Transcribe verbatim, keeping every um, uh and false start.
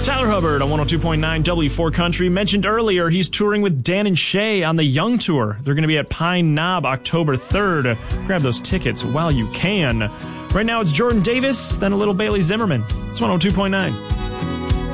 Tyler Hubbard on one oh two point nine W four Country. Mentioned earlier, he's touring with Dan and Shay on the Young Tour. They're going to be at Pine Knob October third. Grab those tickets while you can. Right now, it's Jordan Davis, then a little Bailey Zimmerman. It's one oh two point nine.